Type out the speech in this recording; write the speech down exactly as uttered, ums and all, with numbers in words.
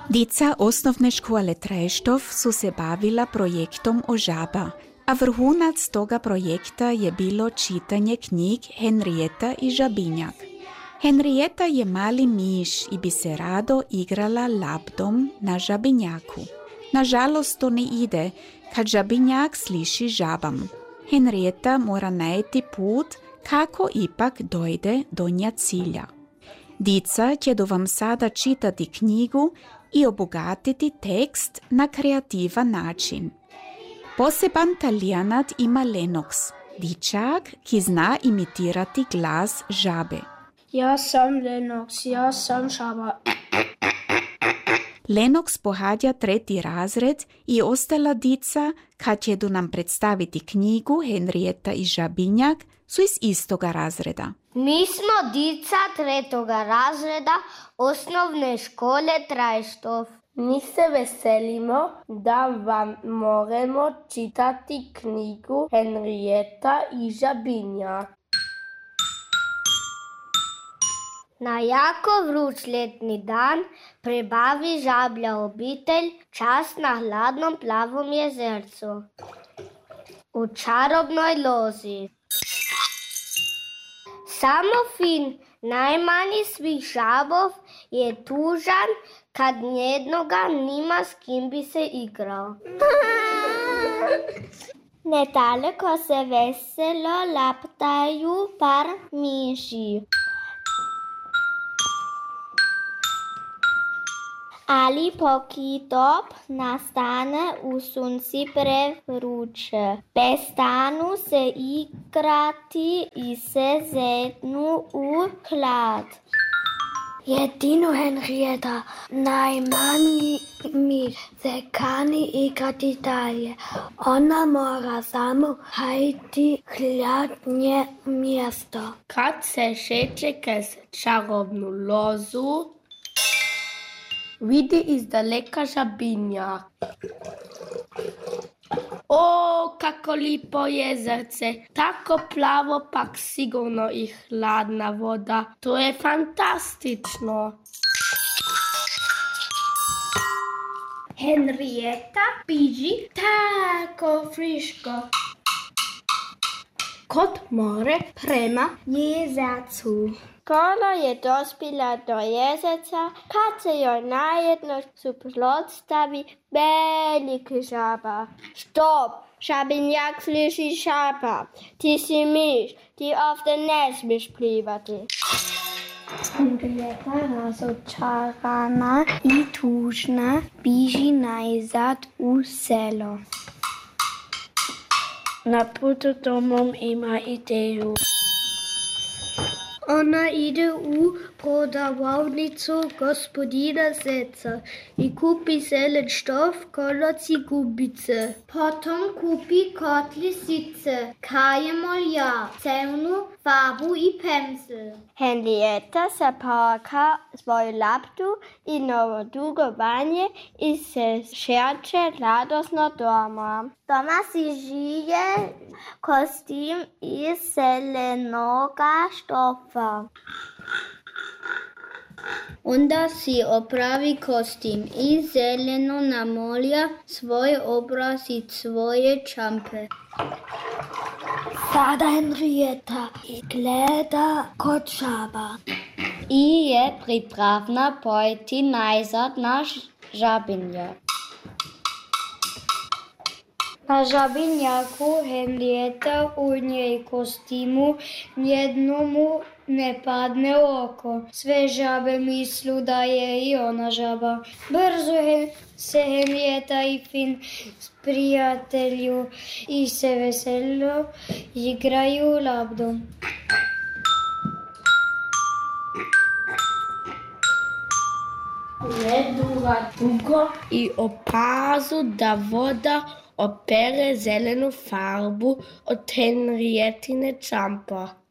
Dica osnovne škole Treštov su se bavila projektom o žaba, a vrhunac toga projekta je bilo čitanje knjig Henrieta i Žabinjak. Henrieta je mali miš i bi se rado igrala labdom na žabinjaku. Nažalost, to ne ide kad žabinjak sliši žabam. Henrieta mora najti put kako ipak dojde do nja cilja. Dica će do vam sada čitati knjigu i obogatiti tekst na kreativan način. Poseban talijanat ima Lennox, dičak, ki zna imitirati glas žabe. Ja sam Lennox, ja sam žaba. Lennox pohađa tretji razred i ostala dica, kad će do nam predstaviti knjigu Henrieta i Žabinjak, su iz istoga razreda. Mi smo dica tretoga razreda osnovne škole Treštov. Mi se veselimo da vam moremo čitati knjigu Henrieta i Žabinjak. Na jako vruć ljetni dan prebavi žablja obitelj čas na hladnom plavom jezercu u čarobnoj lozi. Samo Fin, najmanji svih žabov, je tužan kad jednoga nima s kim bi se igrao. Nedaleko se veselo laptaju par miši. Ali pokidop nastane u sunci prevruće. Prestanu se igrati i se zednu u hlad. Jedino Henrieta, najmanji mi se kani igrati dalje. Ona mora samo hajti hladnje mjesto. Kad se šeće kroz čarobnu lozu, vidi izdaleka žabinjak. O, kako lipo jezerce, tako plavo, pak sigurno i hladna voda. To je fantastično. Henrieta piži tako friško. Kod more prema jezercu. Skoro je dospila do jezerca, kad se joj najedno suprotstavi veliki žaba. Stop, Žabinjak sliši žaba. Ti si miš, ti ovdje ne smiješ plivati. Henrieta razočarana i tužna bježi najzad u selo. Na putu domom ima ideju. Ona ide u prodavnicu gospodina Zeca i kupi zelen štof, kolac i gubice. Potom kupi kot lisice, kajemolja, crnu farbu i pensel. Henrieta zapaka svoju laptu i novo dugovanje i se šerče radosno doma. Doma si žije kostim iz zelenoga štofa. Onda si opravi kostim i zeleno namolja svoj obraz i svoje čampe. Sada Henrieta i gleda kod žaba. I je pripravna pojti najzad na žabinjak. Na žabinjaku Henrieta u njej kostimu jednomu ne padne u oko. Sve žabe mislu da je i ona žaba. Brzo se Henrieta i Fin sprijatelju i se veselo igraju labdom. Ne dura dugo i opazu da voda opere zelenu farbu od Henrietine čampa.